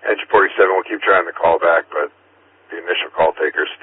Engine 47 will keep trying to call back, but the initial call taker